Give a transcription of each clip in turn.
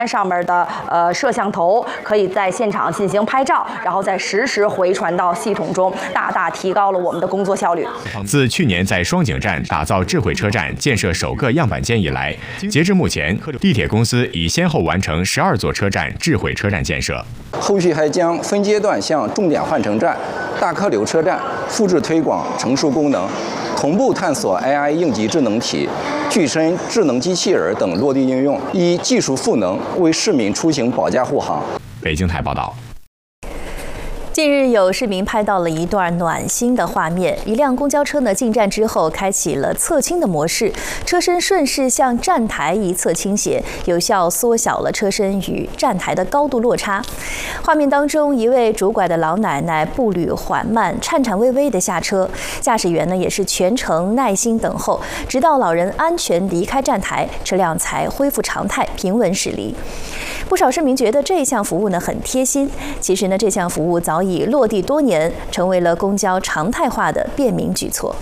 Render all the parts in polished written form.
上面的摄像头可以在现场进行拍照，然后再实时回传到系统中，大大提高了我们的工作效率。 自去年在双井站打造智慧车站、建设首个样板间以来，截至目前，地铁公司已先后完成12座车站智慧车站建设。 后续还将分阶段向重点换乘站、大客流车站复制推广乘数功能，同步探索 AI 应急智能体、具身智能机器人等落地应用，以技术赋能为市民出行保驾护航。 北京台报道。 近日，有市民拍到了一段暖心的画面。一辆公交车呢进站之后，开启了侧倾的模式，车身顺势向站台一侧倾斜，有效缩小了车身与站台的高度落差。画面当中，一位拄拐的老奶奶步履缓慢、颤颤巍巍地下车，驾驶员呢也是全程耐心等候，直到老人安全离开站台，车辆才恢复常态，平稳驶离。不少市民觉得这项服务呢很贴心。其实呢，这项服务早已落地多年，成为了公交常态化的便民举措。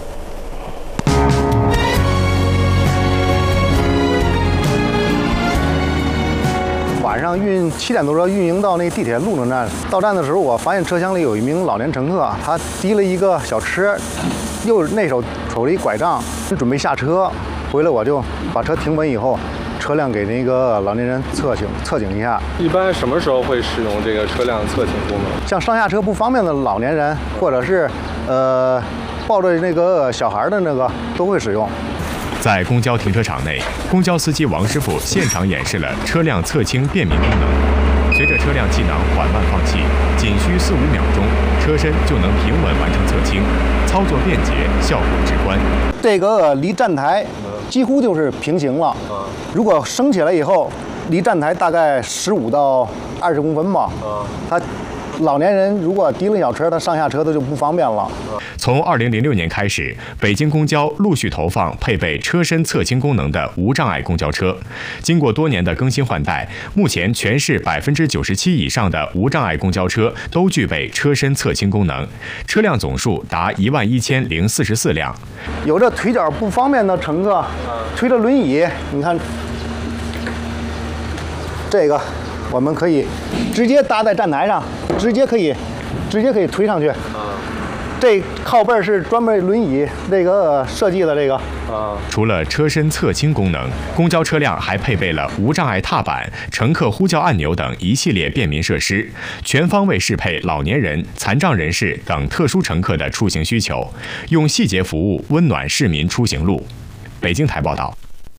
晚上7点多钟运营到那个地铁路能站，到站的时候，我发现车厢里有一名老年乘客，他提了一个小车，那手瞅着一拐杖，准备下车。回来我就把车停稳以后，车辆给那个老年人侧倾一下。 一般什么时候会使用这个车辆侧倾功能？ 像上下车不方便的老年人，或者是抱着那个小孩的那个都会使用。 在公交停车场内，公交司机王师傅现场演示了车辆侧倾便民功能。随着车辆气囊缓慢放气，仅需4-5秒钟，车身就能平稳完成侧倾，操作便捷，效果直观。 这个离站台几乎就是平行了。如果升起来以后，离站台大概15到20公分吧。他老年人如果提了小车，他上下车的就不方便了。 从2006年开始，北京公交陆续投放配备车身侧倾功能的无障碍公交车。经过多年的更新换代，目前全市97%以上的无障碍公交车都具备车身侧倾功能，车辆总数达11044辆。 有着腿脚不方便的乘客，推着轮椅，你看这个，我们可以直接搭在站台上，直接可以推上去。这靠背是专门轮椅这个设计的这个。 除了车身侧倾功能，公交车辆还配备了无障碍踏板、乘客呼叫按钮等一系列便民设施，全方位适配老年人、残障人士等特殊乘客的出行需求，用细节服务温暖市民出行路。北京台报道。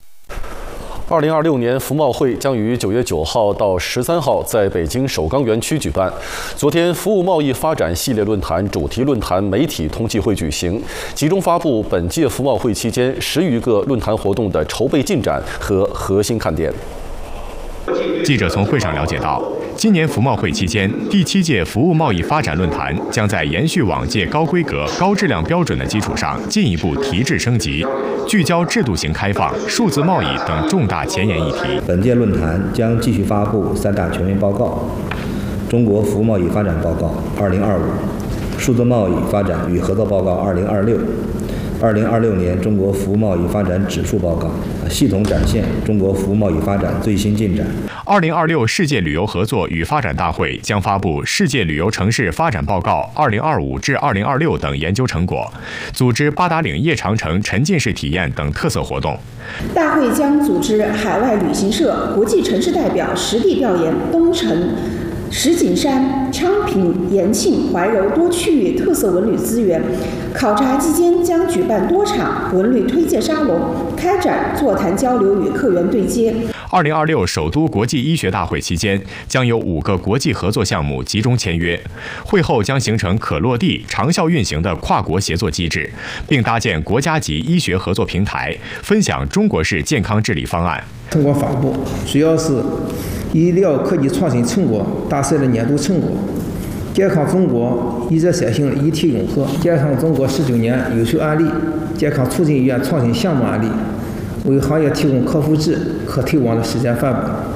2026年服贸会将于9月9号到13号在北京首钢园区举办。昨天，服务贸易发展系列论坛主题论坛媒体通气会举行，集中发布本届服贸会期间10余个论坛活动的筹备进展和核心看点。 记者从会上了解到，今年服贸会期间，第7届服务贸易发展论坛将在延续往届高规格、高质量标准的基础上，进一步提质升级，聚焦制度型开放、数字贸易等重大前沿议题。 本届论坛将继续发布3大权威报告：中国服务贸易发展报告2025、数字贸易发展与合作报告2026、2026年中国服务贸易发展指数报告，系统展现中国服务贸易发展最新进展。 2026世界旅游合作与发展大会将发布世界旅游城市发展报告2025至2026等研究成果，组织八达岭夜长城沉浸式体验等特色活动。 大会将组织海外旅行社、国际城市代表实地调研东城、石景山、昌平、延庆、怀柔多区域特色文旅资源。考察期间将举办多场文旅推介沙龙，开展座谈交流与客源对接。 2026首都国际医学大会期间，将有5个国际合作项目集中签约，会后将形成可落地、长效运行的跨国协作机制，并搭建国家级医学合作平台，分享中国式健康治理方案。 通过发布主要是医疗科技创新成果大赛的年度成果，健康中国医者三型一体融合，健康中国19年优秀案例，健康促进医院创新项目案例，为行业提供可复制、可推广的实践范本。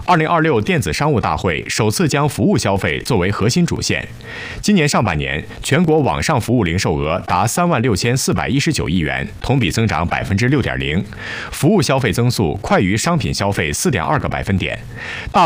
2026电子商务大会首次将服务消费作为核心主线。今年上半年，全国网上服务零售额达36419亿元，同比增长6.0%，服务消费增速快于商品消费4.2个百分点。